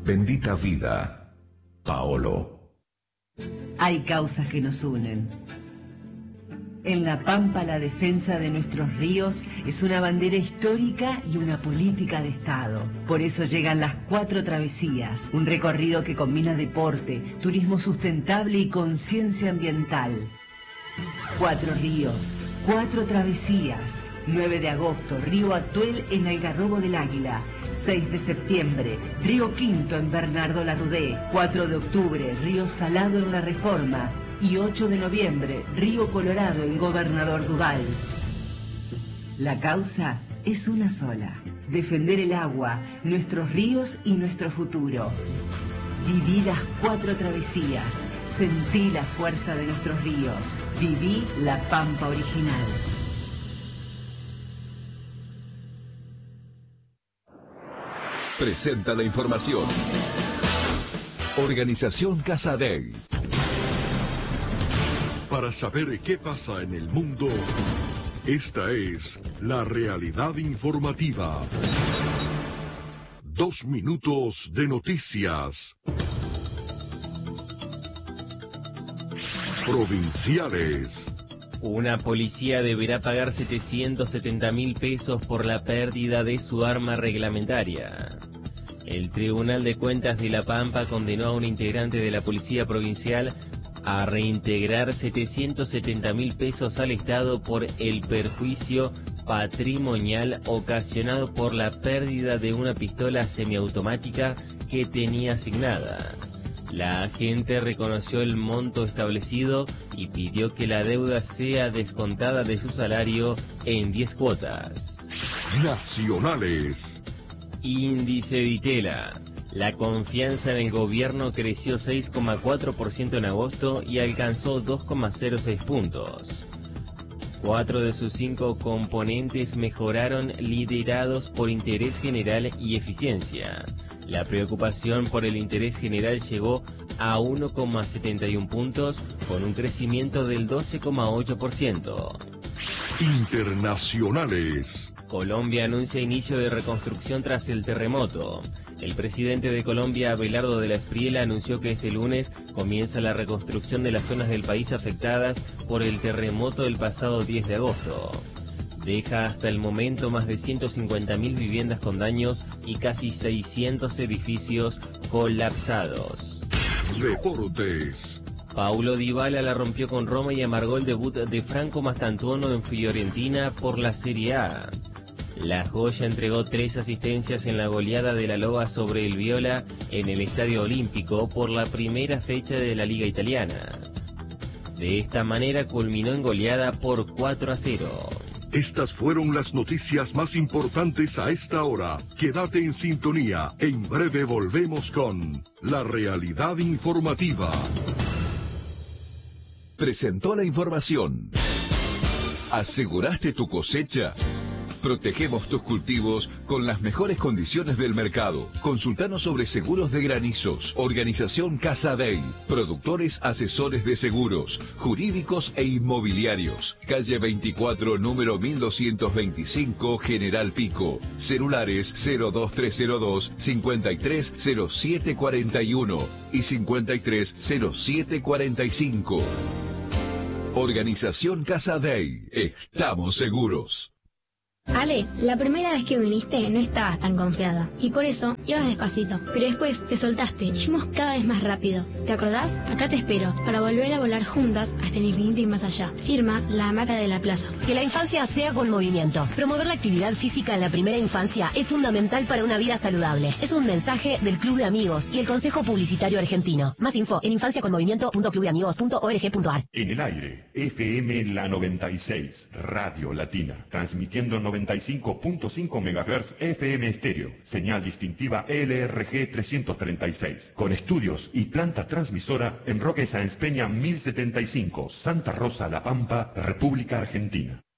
Bendita vida, Paolo. Hay causas que nos unen. En La Pampa, la defensa de nuestros ríos es una bandera histórica y una política de Estado. Por eso llegan las 4 travesías, un recorrido que combina deporte, turismo sustentable y conciencia ambiental. 4 ríos, 4 travesías. 9 de agosto, Río Atuel en Algarrobo del Águila. 6 de septiembre, Río Quinto en Bernardo Larrudé. 4 de octubre, Río Salado en La Reforma. Y 8 de noviembre, Río Colorado en Gobernador Duval. La causa es una sola: defender el agua, nuestros ríos y nuestro futuro. Viví las 4 travesías, sentí la fuerza de nuestros ríos, viví La Pampa original. Presenta la información. Organización Casadei. Para saber qué pasa en el mundo, esta es la realidad informativa. 2 minutos de noticias. Provinciales. Una policía deberá pagar 770.000 pesos por la pérdida de su arma reglamentaria. El Tribunal de Cuentas de La Pampa condenó a un integrante de la Policía Provincial a reintegrar 770.000 pesos al Estado por el perjuicio patrimonial ocasionado por la pérdida de una pistola semiautomática que tenía asignada. La agente reconoció el monto establecido y pidió que la deuda sea descontada de su salario en 10 cuotas. Nacionales. Índice Ditela. La confianza en el gobierno creció 6,4% en agosto y alcanzó 2,06 puntos. 4 de sus 5 componentes mejoraron, liderados por interés general y eficiencia. La preocupación por el interés general llegó a 1,71 puntos, con un crecimiento del 12,8%. Internacionales. Colombia anuncia inicio de reconstrucción tras el terremoto. El presidente de Colombia, Abelardo de la Espriella, anunció que este lunes comienza la reconstrucción de las zonas del país afectadas por el terremoto del pasado 10 de agosto. Deja hasta el momento más de 150.000 viviendas con daños y casi 600 edificios colapsados. Deportes. Paulo Dybala la rompió con Roma y amargó el debut de Franco Mastantuono en Fiorentina por la Serie A. La joya entregó 3 asistencias en la goleada de la Loba sobre el Viola en el Estadio Olímpico por la primera fecha de la Liga Italiana. De esta manera culminó en goleada por 4-0. Estas fueron las noticias más importantes a esta hora. Quédate en sintonía. En breve volvemos con la realidad informativa. Presentó la información. ¿Aseguraste tu cosecha? Protegemos tus cultivos con las mejores condiciones del mercado. Consultanos sobre seguros de granizos. Organización Casadei. Productores asesores de seguros, jurídicos e inmobiliarios. Calle 24, número 1225, General Pico. Celulares 02302 530741 y 530745. Organización Casadei. Estamos seguros. Ale, la primera vez que viniste no estabas tan confiada y por eso ibas despacito, pero después te soltaste y fuimos cada vez más rápido. ¿Te acordás? Acá te espero para volver a volar juntas hasta el infinito y más allá. Firma La Hamaca de la Plaza. Que la infancia sea con movimiento. Promover la actividad física en la primera infancia es fundamental para una vida saludable. Es un mensaje del Club de Amigos y el Consejo Publicitario Argentino. Más info en infanciaconmovimiento.clubdeamigos.org.ar. En el aire, FM La 96, Radio Latina, transmitiendo 95.5 MHz FM estéreo, señal distintiva LRG 336, con estudios y planta transmisora en Roque Sáenz Peña 1075, Santa Rosa, La Pampa, República Argentina.